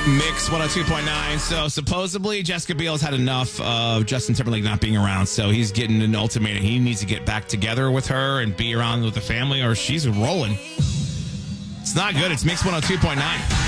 Mix 102.9. So supposedly Jessica Biel's had enough of Justin Timberlake not being around. So he's getting an ultimatum. He needs to get back together with her and be around with the family or she's rolling. It's not good. It's Mix 102.9.